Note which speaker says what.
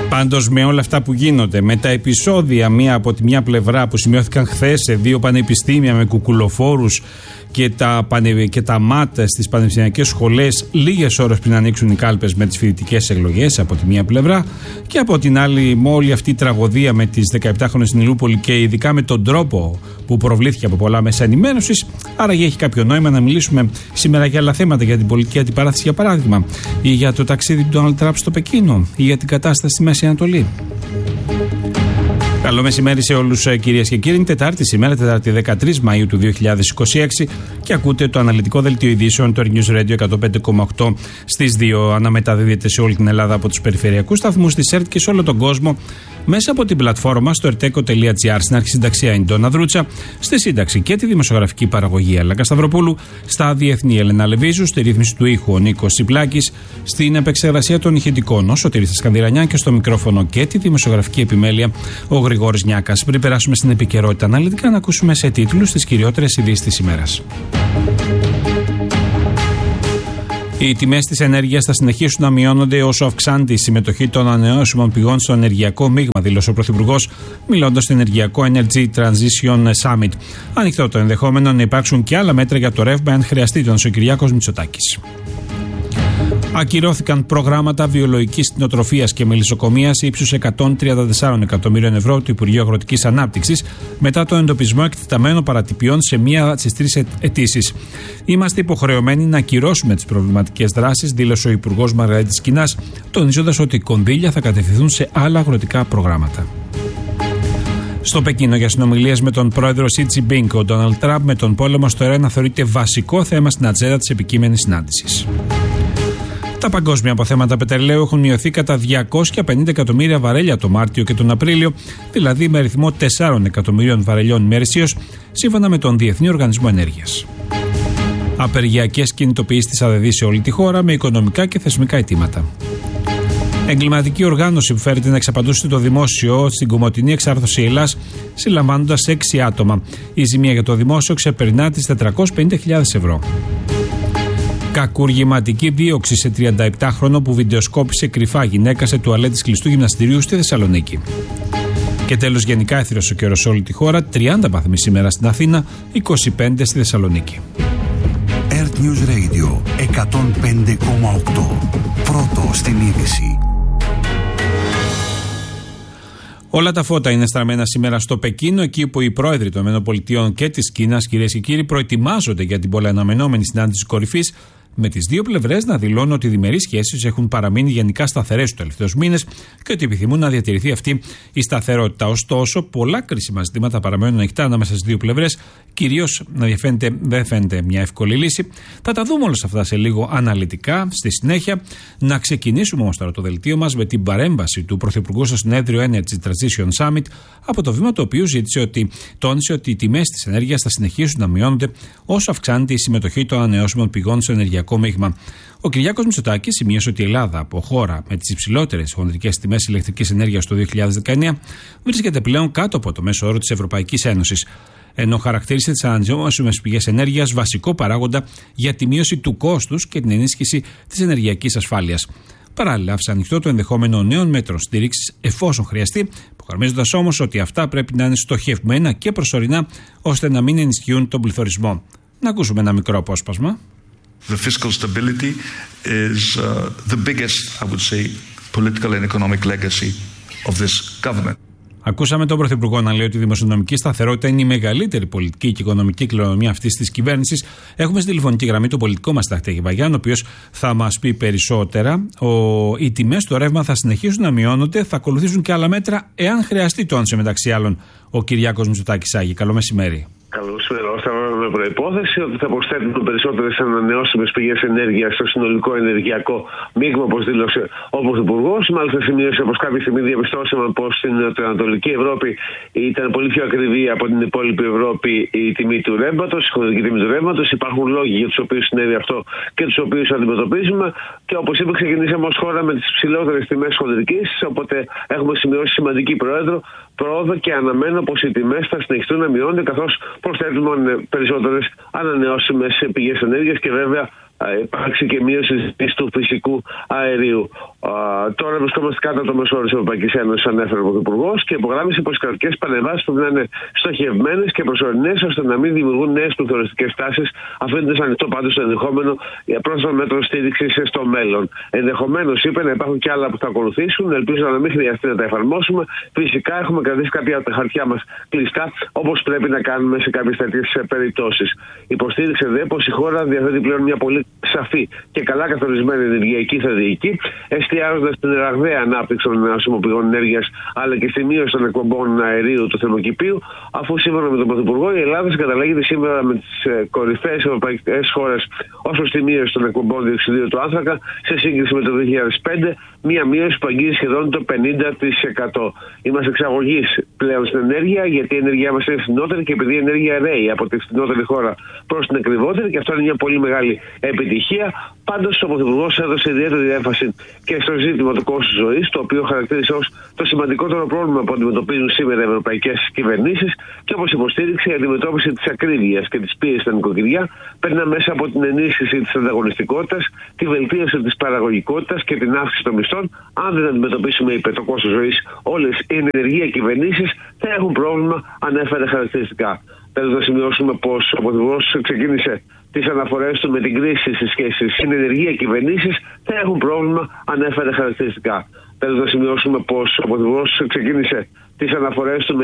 Speaker 1: Πάντως, με όλα αυτά που γίνονται, με τα επεισόδια μία από τη μια πλευρά που σημειώθηκαν χθες σε 2 πανεπιστήμια με κουκουλοφόρους και τα ΜΑΤ στις πανεπιστημιακές σχολές λίγες ώρες πριν ανοίξουν οι κάλπες με τις φοιτητικές εκλογές από τη μία πλευρά, και από την άλλη με όλη αυτή η τραγωδία με τις 17χρονες στην Ηλιούπολη και ειδικά με τον τρόπο που προβλήθηκε από πολλά μέσα ενημέρωσης, άραγε έχει κάποιο νόημα να μιλήσουμε σήμερα για άλλα θέματα, για την πολιτική αντιπαράθεση για παράδειγμα, ή για το ταξίδι του Ντόναλντ Τραμπ στο Πεκίνο, ή για την κατάσταση στη Μέση Ανατολή. Καλό μεσημέρι σε όλους, κυρίες και κύριοι. Είναι Τετάρτη σήμερα, Τετάρτη 13 Μαΐου του 2026, και ακούτε το αναλυτικό δελτίο ειδήσεων του News Radio 105,8 στις 2. Αναμεταδίδεται σε όλη την Ελλάδα από τους περιφερειακούς σταθμούς της ΕΡΤ και σε όλο τον κόσμο μέσα από την πλατφόρμα στο erteco.gr. Στην αρχισυνταξία η Ντόνα Δρούτσα, στη σύνταξη και τη δημοσιογραφική παραγωγή Έλενα Σταυροπούλου, στα διεθνή Ελένα Λεβίζου, στη ρύθμιση του ήχου ο Νίκος Τσιπλάκης, στην επεξεργασία των ηχητικών ο Σωτήρης Σκανδυρανιά και στο μικρόφωνο και τη δημοσιογραφική επιμέλεια ο Γρηγόρης Νιάκας. Πριν περάσουμε στην επικαιρότητα αναλυτικά, να ακούσουμε σε τίτλους τις κυριότερες ειδήσεις της ημέρας. Οι τιμές της ενέργειας θα συνεχίσουν να μειώνονται όσο αυξάνεται η συμμετοχή των ανανεώσιμων πηγών στο ενεργειακό μείγμα, δήλωσε ο Πρωθυπουργός, μιλώντας στο Ενεργειακό Energy Transition Summit. Ανοιχτό το ενδεχόμενο να υπάρξουν και άλλα μέτρα για το ρεύμα, αν χρειαστεί, τον ο Κυριάκος Μητσοτάκης. Ακυρώθηκαν προγράμματα βιολογικής κτηνοτροφίας και μελισσοκομείας ύψους 134 εκατομμύριων ευρώ του Υπουργείου Αγροτικής Ανάπτυξης μετά τον εντοπισμό εκτεταμένων παρατυπιών σε μία στις 3 αιτήσεις. Είμαστε υποχρεωμένοι να ακυρώσουμε τις προβληματικές δράσεις, δήλωσε ο Υπουργός Μαργαρίτης Κινάς, τονίζοντας ότι οι κονδύλια θα κατευθυνθούν σε άλλα αγροτικά προγράμματα. Στο Πεκίνο, για συνομιλίες με τον πρόεδρο Xi Jinping, ο Ντόναλντ Τραμπ με τον πόλεμο στο Ιράν θεωρείται βασικό θέμα στην ατζέντα της επικείμενης συνάντησης. Τα παγκόσμια αποθέματα πετρελαίου έχουν μειωθεί κατά 250 εκατομμύρια βαρέλια το Μάρτιο και τον Απρίλιο, δηλαδή με αριθμό 4 εκατομμυρίων βαρελιών ημερησίως, σύμφωνα με τον Διεθνή Οργανισμό Ενέργειας. Απεργιακές κινητοποιήσεις της ΑΔΔ σε όλη τη χώρα με οικονομικά και θεσμικά αιτήματα. Εγκληματική οργάνωση που φέρεται να εξαπαντούσε το δημόσιο στην Κομοτηνή εξάρθρωση Ελλάς, συλλαμβάνοντας 6 άτομα. Η ζημία για το δημόσιο ξεπερνά τις 450.000 ευρώ. Κακουργηματική δίωξη σε 37χρονο που βιντεοσκόπησε κρυφά γυναίκα σε τουαλέτης κλειστού γυμναστηρίου στη Θεσσαλονίκη. Και τέλος, γενικά έθριος ο καιρός σε όλη τη χώρα, 30 βαθμοί σήμερα στην Αθήνα, 25 στη Θεσσαλονίκη.
Speaker 2: Earth News Radio 105,8. Πρώτο στην είδηση.
Speaker 1: Όλα τα φώτα είναι στραμμένα σήμερα στο Πεκίνο, εκεί που οι πρόεδροι των ΗΠΑ και της Κίνας, κυρίες και κύριοι, προετοιμάζονται για την πολυαναμενόμενη συνάντηση κορυφής, με τις δύο πλευρές να δηλώνουν ότι οι διμερείς σχέσεις έχουν παραμείνει γενικά σταθερές τους τελευταίους μήνες και ότι επιθυμούν να διατηρηθεί αυτή η σταθερότητα. Ωστόσο, πολλά κρίσιμα ζητήματα παραμένουν ανοιχτά ανάμεσα στις δύο πλευρές, κυρίως δεν φαίνεται μια εύκολη λύση. Θα τα δούμε όλα αυτά σε λίγο αναλυτικά στη συνέχεια. Να ξεκινήσουμε όμως τώρα το δελτίο μας με την παρέμβαση του Πρωθυπουργού στο συνέδριο Energy Transition Summit, από το βήμα το οποίο τόνισε ότι οι τιμές της ενέργειας θα συνεχίσουν να μειώνονται όσο αυξάνεται η συμμετοχή των ανανεώσιμων πηγών στο ενεργειακό μείγμα. Ο Κυριάκος Μητσοτάκης σημείωσε ότι η Ελλάδα, από χώρα με τις υψηλότερες χονδρικές τιμές ηλεκτρικής ενέργειας το 2019, βρίσκεται πλέον κάτω από το μέσο όρο της Ευρωπαϊκής Ένωσης. Ενώ χαρακτήρισε τις ανανεώσιμες πηγές ενέργειας βασικό παράγοντα για τη μείωση του κόστους και την ενίσχυση της ενεργειακής ασφάλειας. Παράλληλα, άφησε ανοιχτό το ενδεχόμενο νέων μέτρων στήριξης εφόσον χρειαστεί, υπογραμμίζοντας όμως ότι αυτά πρέπει να είναι στοχευμένα και προσωρινά ώστε να μην ενισχύουν τον πληθωρισμό. Να ακούσουμε ένα μικρό απόσπασμα.
Speaker 3: The fiscal stability is the biggest, I would say, political and economic legacy of this government.
Speaker 1: Ακούσαμε τον Πρωθυπουργό να λέει ότι η δημοσιονομική σταθερότητα είναι η μεγαλύτερη πολιτική και οικονομική κληρονομιά αυτής της κυβέρνησης. Έχουμε στη τηλεφωνική γραμμή τον πολιτικό μας Ταχτέγη Βαγιάν, ο οποίος θα μας πει περισσότερα. Οι τιμές στο ρεύμα θα συνεχίσουν να μειώνονται, θα ακολουθήσουν και άλλα μέτρα, εάν χρειαστεί, τόνισε μεταξύ άλλων ο Κυριάκος Μητσοτάκης. Άγη, καλό μεσημέρι.
Speaker 4: Καλώς με προϋπόθεση ότι θα προσθέτουν περισσότερες ανανεώσιμες πηγές ενέργειας στο συνολικό ενεργειακό μείγμα, όπως δήλωσε ο Πρωθυπουργός. Μάλιστα, σημείωσε πως κάποια στιγμή διαπιστώσαμε πως στην Ανατολική Ευρώπη ήταν πολύ πιο ακριβή από την υπόλοιπη Ευρώπη η τιμή του ρεύματος, η χονδρική τιμή του ρεύματος. Υπάρχουν λόγοι για τους οποίους συνέβη αυτό και τους οποίους αντιμετωπίζουμε. Και όπως είπε, ξεκινήσαμε ως χώρα με τις ψηλότερες τιμές χονδρικής. Οπότε έχουμε σημειώσει σημαντική πρόοδο και αναμένω πως οι τιμές θα συνεχιστούν να μειώνονται καθώς προσθέτουμε περισσότερες ανανεώσιμες πηγές ενέργειας και βέβαια υπάρξει και μείωση του φυσικού αερίου. Τώρα βρισκόμαστε κάτω από το μέσο όρο της Ευρωπαϊκής Ένωσης, ανέφερε ο Πρωθυπουργός, και υπογράμμισε πως οι κρατικές παρεμβάσεις πρέπει να είναι στοχευμένες και προσωρινές, ώστε να μην δημιουργούν νέες πληθωριστικές τάσεις, αφήνοντας ανοιχτό πάντως το ενδεχόμενο για πρόσθετο μέτρο στήριξης στο μέλλον. Ενδεχομένως, είπε, να υπάρχουν και άλλα που θα ακολουθήσουν. Ελπίζω να μην χρειαστεί να τα εφαρμόσουμε. Φυσικά, έχουμε κρατήσει κάποια από τα χαρτιά μας κλειστά, όπως πρέπει να κάνουμε σε κάποιες τέτοιες περιπτώσεις. Υποστήριξε δε πως η χώρα διαθέτει πλέον μια πολύ σαφή και καλά καθορισμένη ενεργειακή στρατηγική, εστιάζοντας στην ραγδαία ανάπτυξη των ανανεώσιμων πηγών ενέργειας, αλλά και στη μείωση των εκπομπών αερίου του θερμοκηπίου, αφού σύμφωνα με τον Πρωθυπουργό η Ελλάδα συγκαταλέγεται σήμερα με τις κορυφαίες ευρωπαϊκές χώρες ως προς τη μείωση των εκπομπών διοξειδίου του άνθρακα σε σύγκριση με το 2005, μια μείωση που αγγίζει σχεδόν το 50%. Είμαστε εξαγωγής πλέον στην ενέργεια, γιατί η ενέργειά μας είναι φθηνότερη και επειδή η ενέργεια ρέει από τη φθηνότερη χώρα προς την ακριβότερη, και αυτό είναι μια πολύ μεγάλη επιτυχία. Πάντως, ο Πρωθυπουργός έδωσε ιδιαίτερη έμφαση και στο ζήτημα του κόστους ζωής, το οποίο χαρακτήρισε ως το σημαντικότερο πρόβλημα που αντιμετωπίζουν σήμερα οι ευρωπαϊκές κυβερνήσεις, και όπως υποστήριξε, η αντιμετώπιση της ακρίβειας και της πίεσης στα νοικοκυριά περνά μέσα από την ενίσχυση της ανταγωνιστικότητας, τη βελτίωση της παραγωγικότητας και την αύξηση των μισθών. Αν δεν αντιμετωπίσουμε, είπε, το κόστος ζωής, όλες οι ενεργεία κυβερνήσεις θα έχουν πρόβλημα, ανέφερε χαρακτηριστικά. Τέλος, να σημειώσουμε πως ο Πρωθυπουργός ξεκίνησε τις αναφορές του με την κρίση στις σχέσεις συνενεργεία κυβερνήσεις θα έχουν πρόβλημα, ανέφερε χαρακτηριστικά. Τέλος, να σημειώσουμε πως ο Πρωθυπουργός ξεκίνησε τις αναφορές του